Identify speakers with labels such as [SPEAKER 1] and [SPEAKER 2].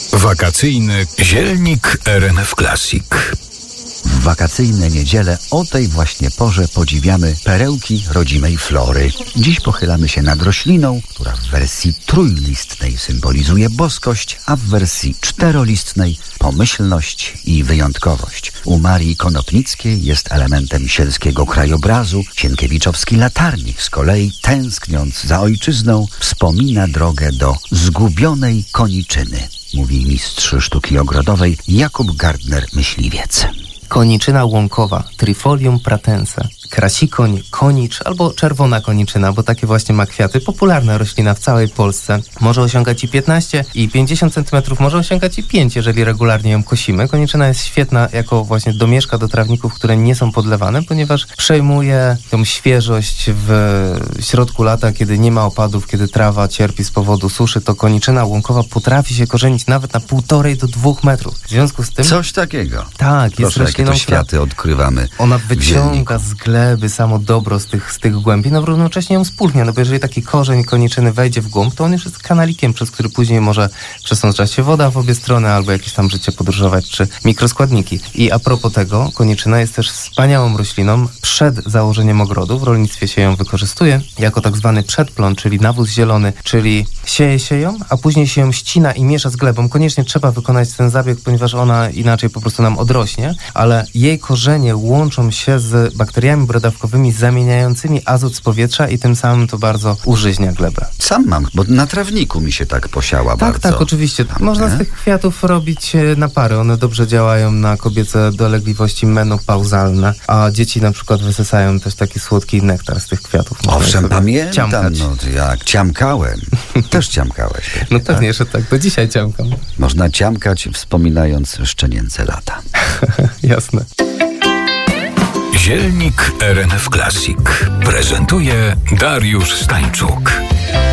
[SPEAKER 1] Wakacyjny zielnik RMF Classic.
[SPEAKER 2] W wakacyjne niedziele o tej właśnie porze podziwiamy perełki rodzimej flory. Dziś pochylamy się nad rośliną, która w wersji trójlistnej symbolizuje boskość, a w wersji czterolistnej pomyślność i wyjątkowość. U Marii Konopnickiej jest elementem sielskiego krajobrazu. Sienkiewiczowski latarnik z kolei, tęskniąc za ojczyzną, wspomina drogę do zgubionej koniczyny, mówi mistrz sztuki ogrodowej Jakub Gardner-myśliwiec.
[SPEAKER 3] Koniczyna łąkowa, Trifolium pratense, krasikoń, konicz albo czerwona koniczyna, bo takie właśnie ma kwiaty. Popularna roślina w całej Polsce. Może osiągać i 15 i 50 cm, może osiągać i 5, jeżeli regularnie ją kosimy. Koniczyna jest świetna jako właśnie domieszka do trawników, które nie są podlewane, ponieważ przejmuje tą świeżość w środku lata, kiedy nie ma opadów, kiedy trawa cierpi z powodu suszy, to koniczyna łąkowa potrafi się korzenić nawet na 1,5 do 2 metrów. W związku z tym...
[SPEAKER 2] Coś takiego.
[SPEAKER 3] Tak, jest
[SPEAKER 2] Proszę,
[SPEAKER 3] rośliną,
[SPEAKER 2] jakie to światy odkrywamy.
[SPEAKER 3] Ona wyciąga z gleby samo dobro z tych głębi, no równocześnie ją spulchnia, no bo jeżeli taki korzeń koniczyny wejdzie w głąb, to on już jest kanalikiem, przez który później może przesączać się woda w obie strony, albo jakieś tam życie podróżować, czy mikroskładniki. I a propos tego, koniczyna jest też wspaniałą rośliną przed założeniem ogrodu. W rolnictwie się ją wykorzystuje jako tak zwany przedplon, czyli nawóz zielony, czyli sieje się ją, a później się ją ścina i miesza z glebą. Koniecznie trzeba wykonać ten zabieg, ponieważ ona inaczej po prostu nam odrośnie, ale jej korzenie łączą się z bakteriami brodawkowymi zamieniającymi azot z powietrza i tym samym to bardzo użyźnia glebę.
[SPEAKER 2] Sam mam, bo na trawniku mi się tak posiała bardzo.
[SPEAKER 3] Tak, oczywiście. Można z tych kwiatów robić napary. One dobrze działają na kobiece dolegliwości menopauzalne, a dzieci na przykład wysysają też taki słodki nektar z tych kwiatów.
[SPEAKER 2] Owszem, pamiętam,
[SPEAKER 3] ciamkać.
[SPEAKER 2] no jak ciamkałem. Też ciamkałeś. Pewnie,
[SPEAKER 3] No pewnie, że tak. Do dzisiaj ciamkam.
[SPEAKER 2] Można ciamkać, wspominając szczenięce lata.
[SPEAKER 3] Jasne.
[SPEAKER 1] Zielnik RMF Classic prezentuje Dariusz Stańczuk.